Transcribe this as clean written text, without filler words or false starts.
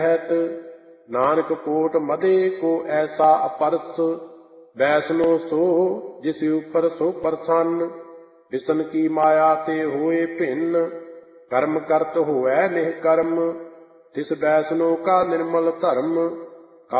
Nanak coat मदे को ऐसा अपरस, वैष्णो सो जिस ऊपर सो प्रसन्न। विष्ण की माया ते होए भिन्न, कर्म करत होए निष्कर्म, तिस वैष्णो का निर्मल धर्म।